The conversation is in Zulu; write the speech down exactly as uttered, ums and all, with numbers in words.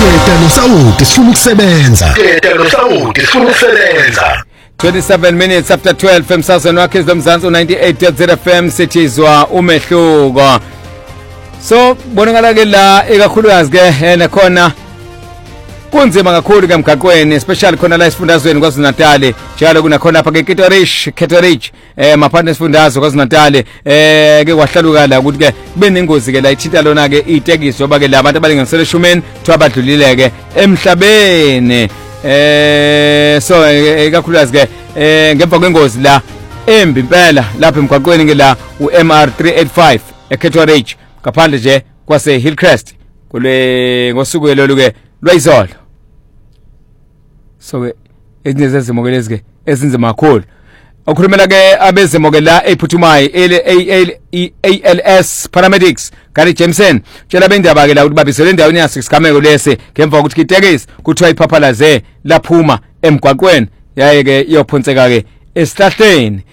Teta noSawuti sifuna ukusebenza. Teta noSawuti sifuna ukusebenza. twenty-seven minutes after twelve emsazweni wakhe zomzansi ninety-eight point zero F M sithizwa umehluko. So bonakala ke la ekakhulukazi ke nakhona kunzima kakhulu ke emgaqweni especially khona la isifundazweni kwaZulu-Natal njalo kunakhona lapha ke Ketorich Ketorich eh maphandle esifundazwe kwaZulu-Natal eh ke kwahlaluka la ukuthi ke kube nengozi ke la ithinta lona ke itekisi yoba ke labantu abalinganisele eshumeni kuthiwa badlulile ke emhlabeni. Eh so ekakhulukazi ke eh ngemva kwengozi la embi impela lapha emgaqweni ke la u-M R three eighty-five eKetorich ngaphandle nje kwase Hillcrest kule ngosuku lelo ke lwayizolo. So ke ezinye zezimo lezi ke ezinzima kakhulu okhulumela ke abezimo ke la ephuthumayo A L S paramedics Gary Jameson tshela bendaba ke la ukuthi babisele endaweni yasigameko lese ngemva kokuthi itekisi kuthiwa iphaphalaze laphuma emgwaqweni yaye ke iyophonseka ke esihlahleni